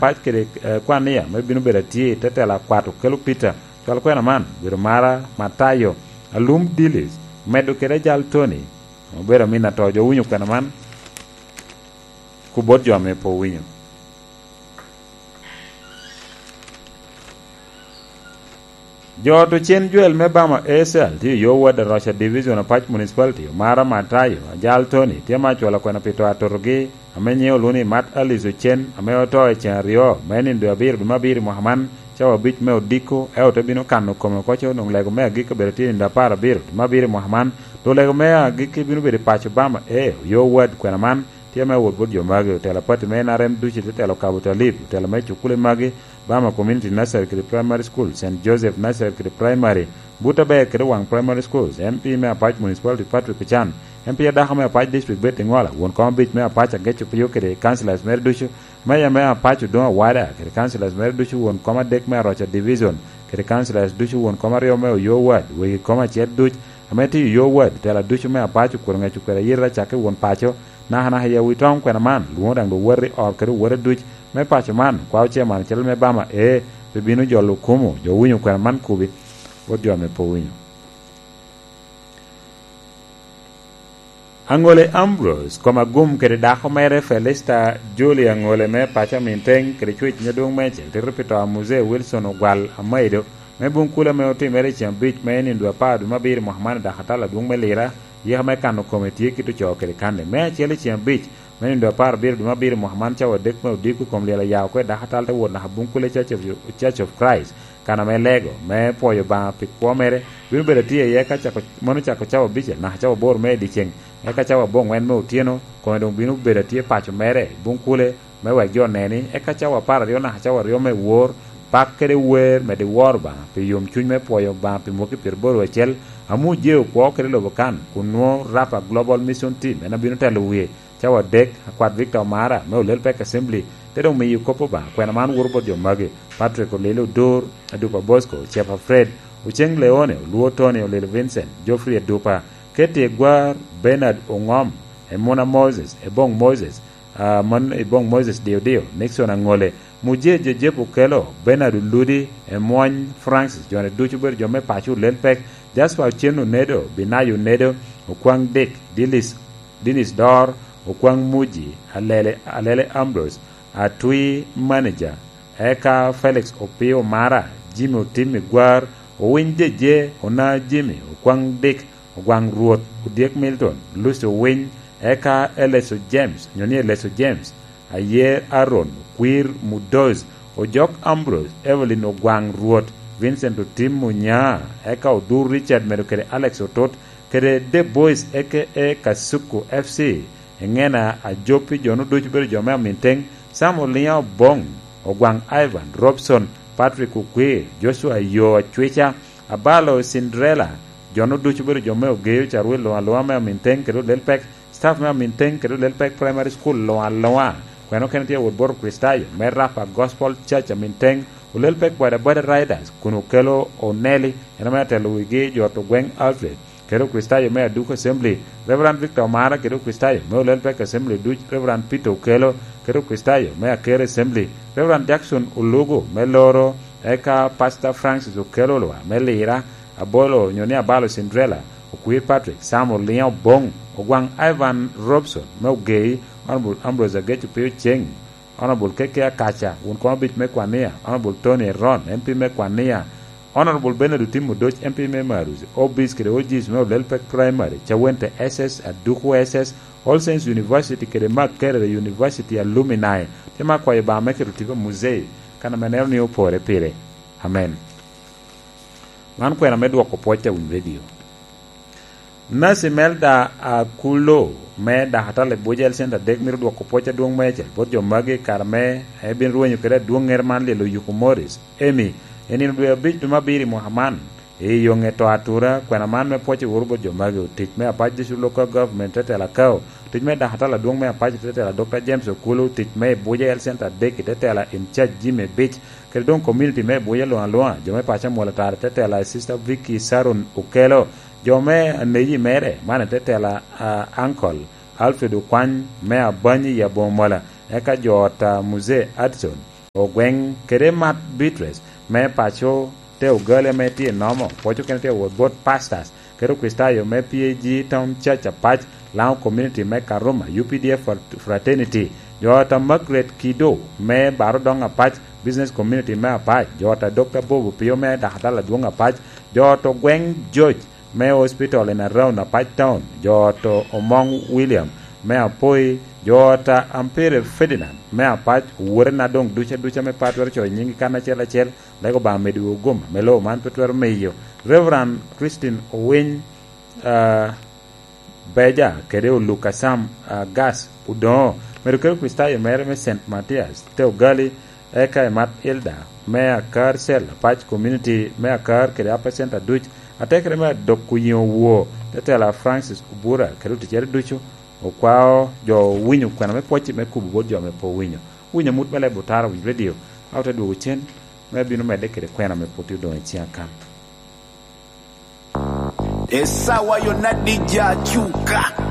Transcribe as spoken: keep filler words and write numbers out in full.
apach kede kwania me bino bedo tie tetela kwato kelo Peter chwal kwena man biro mara Matayo alum Dilis medo kede jal Tony obero mina tojo winyo kwena man kubot jome po winyo jo to chen juel me bama esel ti yo wada Rocha Division apach municipality mara Matayo jal Tony tema chwala kwena pito atorogi amenye oluni mat alizo chen ame oto e chen rio menin do abir bima bir Muhammad chawa bich me odiko e oto bino kanu kome kocho nong lego me agika bereti nda para bir bima bir Muhammad do lego me agika bino beri pacho bama e yo wad kwena man tiame wod bod jo magi tela pati me na rem duchi tela kabuta lip tela me chukule magi bama community nursery kri primary school Saint Joseph nursery kri primary buta be kri wang primary schools M P me apach municipality Patrick Pichan M P da me apach district beting wala won kom bich me apach gechu pyo kri councilors mer duchu me ya me apach do wada kri councilors mer duchu won koma dek me Rocha Division kri councilors duchu won koma rio me yo wad we koma chet duch ameti yo wad tela duchu me apach kur ngechu kre yira chake won pacho na hana ya witong kwena man luo dang do worry or kre worry duch me pacho man kwa che man chel me bama e be binu jolo kumu jo winyo kwena man kubi wodio me po winyo Angole Ambrose koma gum kere dako mere Felista Julie Angole me pacha minteng kere chwich nyadung meche tirupito a Muse Wilson Ogwal Amaido me bunkula me oti mere chiam bich me ni ndua padu mabiri Muhammad da hatala dung me lira yeh me kano komiti kitu cho kere kande me chele chiam bich me ni ndua par bir mabiri Muhammad chawa dek me udiku komlela yao kwe da hatala te wona bunkule Church of, Church of Christ kana me lego me poyo ba pikwo mere binu bere tie ye ka chako mono chako chawa biche na chawa bor me di cheng eka chawa bong wen me utieno ko dong binu bere tie pacho mere bunkule me wa jo neni eka chawa para rio na chawa rio me wor pak kede wer me de wor ba pe yom chuny me poyo ba pe moki per boro chel amu je ko kede lo kan kunno rapa global mission team ena binu telo wie chawa dek akwat Victor Mara me olel pek assembly te dong me yukopo ba kwena man wurbo jo mage Patrick Olelo Dor Adupa Bosco Chefa Fred Ucheng Leone Luo Tony Olelo Vincent Geoffrey Adupa Kete Gwar Bernard Ongom Emona Moses Ebong Moses uh, Mon Ebong Moses Dio Dio Nixon Angole Muje Jejepo Kelo Bernard Ludi Emon Francis John Duchuber Jome Pachu Lelpek Jasper Chenu Nedo Binayu Nedo Okwang Dick Dilis Dinis Dor Okwang Muji Alele Alele Ambrose Atui Manager Eka Felix Opio Mara Jimmy Otimi Gwar Owinje Je Ona Jimmy Okwang Dick Ogwang Ruot Udiek Milton Lucio Win Eka Eleso James Nyoni Eleso James Ayer Aaron Queer Mudoz Ojok Ambrose Evelyn Ogwang Ruot Vincent Otim Munya Eka Odur Richard Medokere Alex Otot Kere The Boys Eke E Kasuku F C Engena Ajopi Jonu Duchber Jomea Minteng Samuel Liao Bong Ogwang Ivan Robson Patrick Ukwe Joshua Yo Chwecha Abalo Cinderella Jono Duchber Jomeo Geo Charwe Loa Loa Mea Minteng Kedo Lelpek Staff Mea Minteng Kedo Lelpek Primary School Loa Loa Kweno Kenetia Woodboro Kristayo Merapa Gospel Church Minteng Ulelpek Wada Bada Riders Kunukelo Oneli Enamea Teluigi Joto Gweng Alfred Kedo Kristayo Mea Duke Assembly Reverend Victor Mara Kedo Kristayo Meo Lelpek Assembly Duch Reverend Peter Kelo Kedo Kristayo Mea Kere Assembly Reverend Jackson Ulugo Meloro Eka Pastor Francis Okelo Loa Melira Abolo Nyoni Abalo Cinderella Okwir Patrick Samuel Leon Bong Ogwang Ivan Robson Meo Gay Honorable Ambrose Agechu Pio Cheng Honorable Keke Akacha Wunkoma Bich Mekwania Honorable Tony Ron M P Mekwania Honorable Benedict Mudoch M P Memarus Obis Kere Ojis Meo Lelpek Primary Chawente S S Aduku S S All Saints University Kere Mark Kere University Alumni Tema kwa yeba meke rutigo musei kana menero ni opore pire amen man kwena medwo ko pocha un video nasi melda akulo me da hatale bojel senda degmir do ko pocha duong meche bojo mage karme e bin ruwenyo kere duong erman le lo yuko Morris emi enin be bit mabiri Muhammad e yonge to atura kwena man me pocha urbo jo mage tich me apaje su local government tete la kao tich me da hatala duong me apaje tete la Doctor James Okulo tich me bojel senda dek tete la in charge Jimmy Beach kere don community me bojel lo aloa jo me pacha mola tar tete la sister Vicky Saron Okelo Jome neji mere mana tete la uh, uncle Alfred Kwan me abanyi ya bomola eka jota Muse Adson o gweng kere mat Beatrice me pacho te ugale me ti nomo pocho kene te both pastors kero Kristayo me P A G Town Church Apach Lao Community me Karuma U P D F Fraternity jota Margaret Kido me Barodong Apach Business Community me Apach jota Doctor Bobo Pio me Dahatala Duong Apach jota Gweng George me Hospital in around Apach Town jota Omong William me Apoi jota Ampere Ferdinand me Apach Wure na dong ducha ducha me patwer cho nyingi kana chela chel lego ba medu goma melo man petwer meyo Reverend Christine Owen uh, Beja Kereo Lucasam uh, Gas Udon Merkel Kristayo mere me Saint Matthias Teo Gali Eka Emat Ilda me akar sel Apach Community me akar kere apa center duch atekre me dokuyo wo tetela Francis Ubura kere tichere ducho okwao jo winyo kwana me pochi me kubu bod jo me po winyo winyo mut mele butara wi radio auto du chen me binu me dekere kwana me poti do etia kam Esawa yo nadija chuka